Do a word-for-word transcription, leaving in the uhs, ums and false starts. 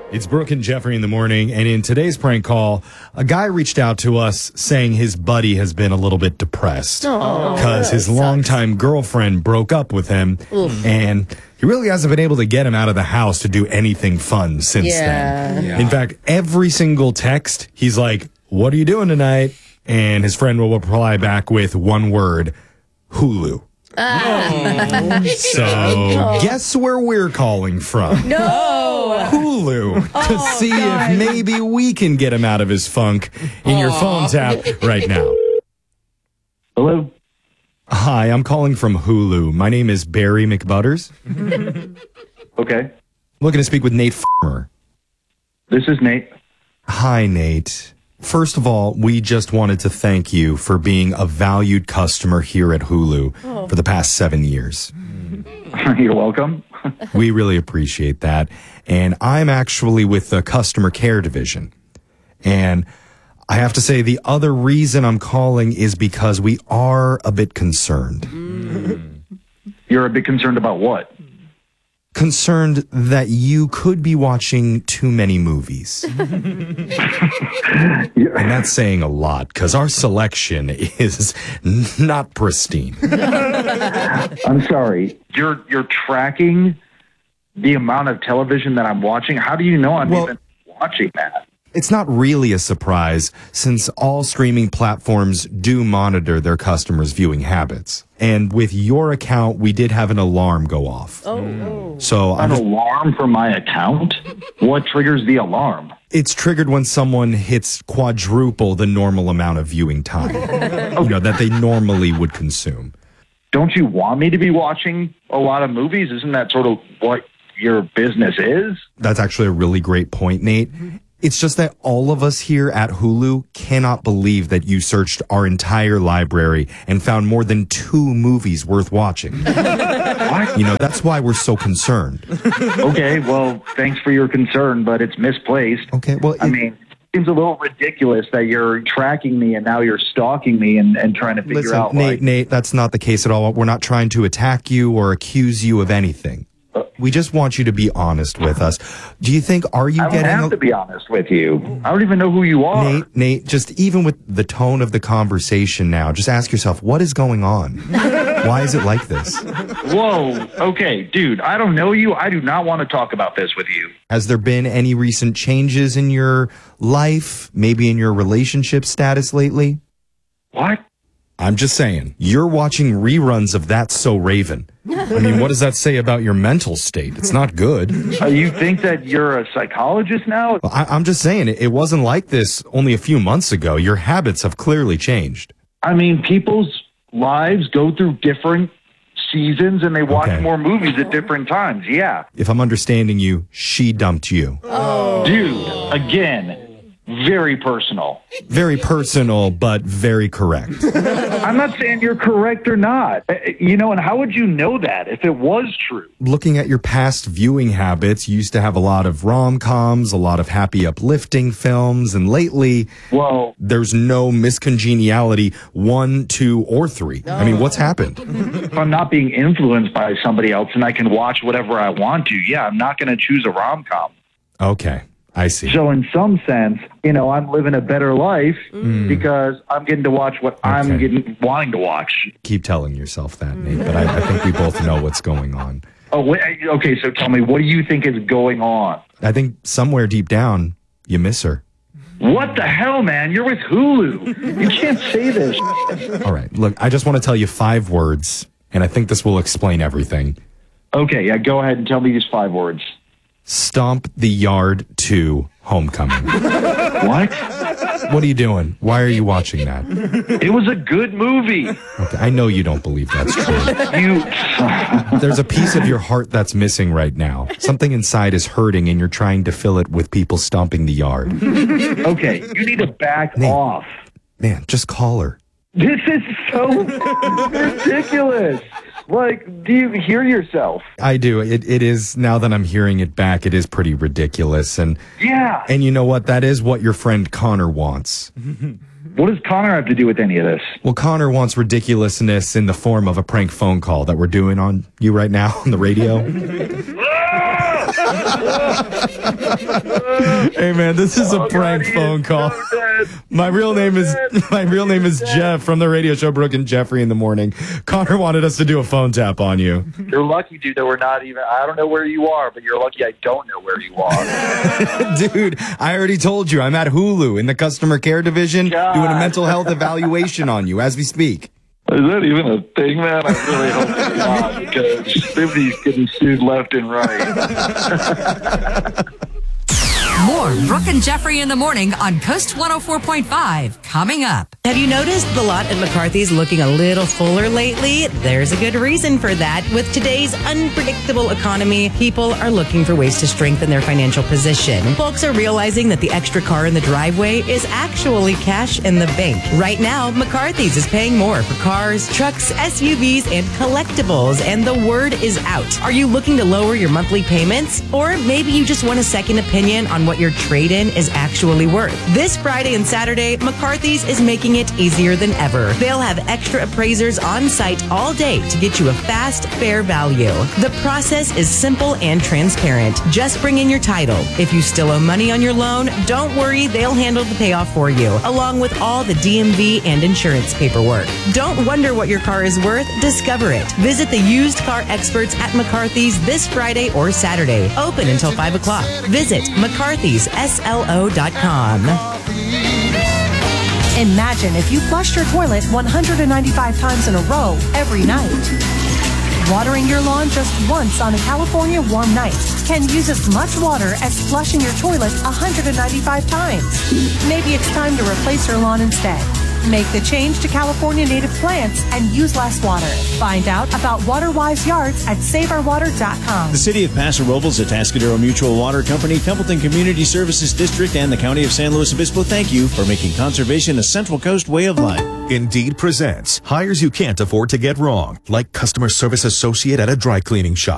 It's Brooke and Jeffrey in the morning, and in today's prank call, a guy reached out to us saying his buddy has been a little bit depressed because his longtime girlfriend broke up with him, Oof. and he really hasn't been able to get him out of the house to do anything fun since yeah. then. Yeah. In fact, every single text, he's like, "What are you doing tonight?" And his friend will reply back with one word, Hulu. Ah. So, oh. guess where we're calling from? No! Hulu, to oh, see God. if maybe we can get him out of his funk in Aww. your phone tap right now. Hello? Hi, I'm calling from Hulu. My name is Barry McButters. Okay. I'm looking to speak with Nate Farmer. This is Nate. Hi, Nate. First of all, we just wanted to thank you for being a valued customer here at Hulu oh. for the past seven years. You're welcome. We really appreciate that. And I'm actually with the customer care division. And I have to say the other reason I'm calling is because we are a bit concerned. Mm. You're a bit concerned about what? Concerned that you could be watching too many movies. And that's saying a lot because our selection is not pristine. I'm sorry. You're you're tracking the amount of television that I'm watching? How do you know I'm well, even watching that? It's not really a surprise since all streaming platforms do monitor their customers' viewing habits. And with your account, we did have an alarm go off. Oh, oh. So an just, alarm for my account? What triggers the alarm? It's triggered when someone hits quadruple the normal amount of viewing time, okay. you know, that they normally would consume. Don't you want me to be watching a lot of movies? Isn't that sort of what your business is? That's actually a really great point, Nate. It's just that all of us here at Hulu cannot believe that you searched our entire library and found more than two movies worth watching. What? You know, that's why we're so concerned. Okay, well, thanks for your concern, but it's misplaced. Okay, well, it, I mean, it seems a little ridiculous that you're tracking me and now you're stalking me and, and trying to figure listen, out. Nate, like, Nate, that's not the case at all. We're not trying to attack you or accuse you of anything. We just want you to be honest with us. Do you think, are you I don't getting... have a, to be honest with you. I don't even know who you are. Nate, Nate, just even with the tone of the conversation now, just ask yourself, what is going on? Why is it like this? Whoa, okay, dude, I don't know you. I do not want to talk about this with you. Has there been any recent changes in your life, maybe in your relationship status lately? What? I'm just saying, you're watching reruns of That's So Raven. I mean, what does that say about your mental state? It's not good. Uh, you think that you're a psychologist now? Well, I, I'm just saying, it, it wasn't like this only a few months ago. Your habits have clearly changed. I mean, people's lives go through different seasons and they watch Okay. more movies at different times, yeah. If I'm understanding you, she dumped you. Oh. Dude, again, very personal. Very personal, but very correct. I'm not saying you're correct or not. Uh, You know, and how would you know that if it was true? Looking at your past viewing habits, you used to have a lot of rom-coms, a lot of happy, uplifting films, and lately, well, there's no miscongeniality, one, two, or three. I mean, what's happened? If I'm not being influenced by somebody else and I can watch whatever I want to, yeah, I'm not going to choose a rom-com. Okay, I see. So in some sense, you know, I'm living a better life mm. because I'm getting to watch what okay. I'm getting wanting to watch. Keep telling yourself that, Nate, but I, I think we both know what's going on. Oh, wait, okay, so tell me, what do you think is going on? I think somewhere deep down, you miss her. What the hell, man? You're with Hulu. You can't say this. All right, look, I just want to tell you five words, and I think this will explain everything. Okay, yeah, go ahead and tell me these five words. Stomp the Yard two Homecoming. What? What are you doing? Why are you watching that? It was a good movie. Okay, I know you don't believe that's true. You. There's a piece of your heart that's missing right now. Something inside is hurting and you're trying to fill it with people stomping the yard. Okay, you need to back man, off. Man, just call her. This is so ridiculous. Like, do you hear yourself? I do. It it is, now that I'm hearing it back, it is pretty ridiculous. And yeah. And you know what? That is what your friend Connor wants. What does Connor have to do with any of this? Well, Connor wants ridiculousness in the form of a prank phone call that we're doing on you right now on the radio. Hey man, this is a Oh, prank God, phone call. So My real name is my real name is Jeff from the radio show Brooke and Jeffrey in the Morning. Connor wanted us to do a phone tap on you. You're lucky, dude, that we're not even, I don't know where you are, but you're lucky I don't know where you are. Dude, I already told you I'm at Hulu in the customer care division God. doing a mental health evaluation on you as we speak. Is that even a thing, man? I really hope it's not, because Sydney's getting sued left and right. More Brooke and Jeffrey in the Morning on Coast one oh four point five coming up. Have you noticed the lot at McCarthy's looking a little fuller lately? There's a good reason for that. With today's unpredictable economy, people are looking for ways to strengthen their financial position. Folks are realizing that the extra car in the driveway is actually cash in the bank. Right now, McCarthy's is paying more for cars, trucks, S U Vs, and collectibles, and the word is out. Are you looking to lower your monthly payments? Or maybe you just want a second opinion on what your trade-in is actually worth. This Friday and Saturday, McCarthy's is making it easier than ever. They'll have extra appraisers on site all day to get you a fast, fair value. The process is simple and transparent. Just bring in your title. If you still owe money on your loan, don't worry, they'll handle the payoff for you, along with all the D M V and insurance paperwork. Don't wonder what your car is worth, discover it. Visit the used car experts at McCarthy's this Friday or Saturday. Open until five o'clock. Visit McCarthy's S L O dot com. Imagine if you flushed your toilet one hundred ninety-five times in a row every night. Watering your lawn just once on a California warm night can use as much water as flushing your toilet one hundred ninety-five times. Maybe it's time to replace your lawn instead. Make the change to California native plants and use less water. Find out about WaterWise Yards at save our water dot com. The City of Paso Robles, Atascadero Mutual Water Company, Templeton Community Services District, and the County of San Luis Obispo thank you for making conservation a Central Coast way of life. Indeed presents hires you can't afford to get wrong, like customer service associate at a dry cleaning shop.